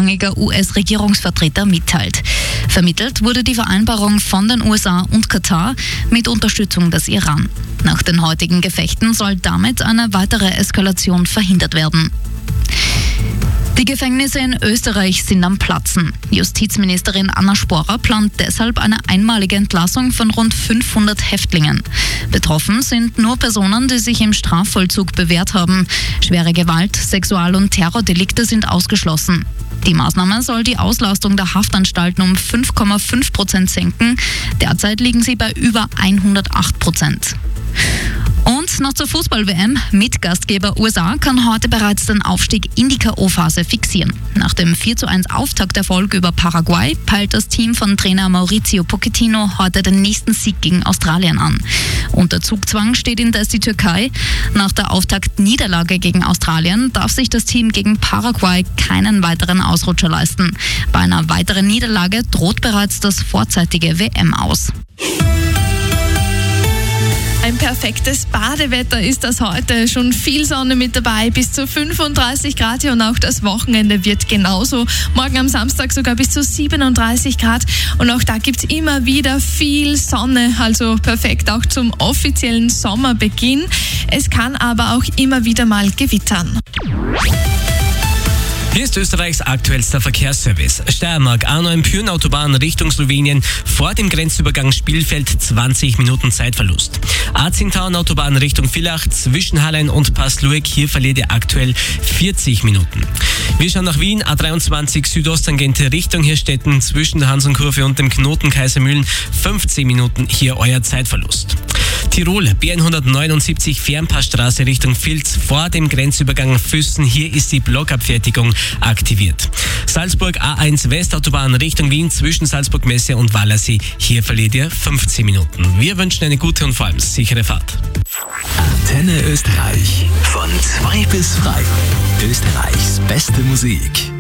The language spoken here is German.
hochrangiger US-Regierungsvertreter mitteilt. Vermittelt wurde die Vereinbarung von den USA und Katar mit Unterstützung des Iran. Nach den heutigen Gefechten soll damit eine weitere Eskalation verhindert werden. Die Gefängnisse in Österreich sind am Platzen. Justizministerin Anna Sporer plant deshalb eine einmalige Entlassung von rund 500 Häftlingen. Betroffen sind nur Personen, die sich im Strafvollzug bewährt haben. Schwere Gewalt, Sexual- und Terrordelikte sind ausgeschlossen. Die Maßnahme soll die Auslastung der Haftanstalten um 5,5% senken. Derzeit liegen sie bei über 108%. Und noch zur Fußball-WM. Mitgastgeber USA kann heute bereits den Aufstieg in die K.O.-Phase fixieren. Nach dem 4:1 Auftakterfolg über Paraguay peilt das Team von Trainer Mauricio Pochettino heute den nächsten Sieg gegen Australien an. Unter Zugzwang steht indes die Türkei. Nach der Auftaktniederlage gegen Australien darf sich das Team gegen Paraguay keinen weiteren Ausrutscher leisten. Bei einer weiteren Niederlage droht bereits das vorzeitige WM-Aus. Ein perfektes Badewetter ist das heute. Schon viel Sonne mit dabei, bis zu 35 Grad hier und auch das Wochenende wird genauso. Morgen am Samstag sogar bis zu 37 Grad und auch da gibt's immer wieder viel Sonne, also perfekt auch zum offiziellen Sommerbeginn. Es kann aber auch immer wieder mal gewittern. Hier ist Österreichs aktuellster Verkehrsservice. Steiermark, A9-Pyhrn-Autobahn Richtung Slowenien, vor dem Grenzübergang Spielfeld 20 Minuten Zeitverlust. A10-Autobahn Richtung Villach, zwischen Hallein und Passlueck, hier verliert ihr aktuell 40 Minuten. Wir schauen nach Wien, A23 Südosttangente Richtung Hirstetten, zwischen der Hansonkurve und dem Knoten Kaisermühlen, 15 Minuten, hier euer Zeitverlust. Tirol, B179 Fernpassstraße Richtung Vilz, vor dem Grenzübergang Füssen, hier ist die Blockabfertigung aktiviert. Salzburg, A1 Westautobahn Richtung Wien, zwischen Salzburg Messe und Wallersee, hier verliert ihr 15 Minuten. Wir wünschen eine gute und vor allem sichere Fahrt. Antenne Österreich. Von 2 bis 3. Österreichs beste Musik.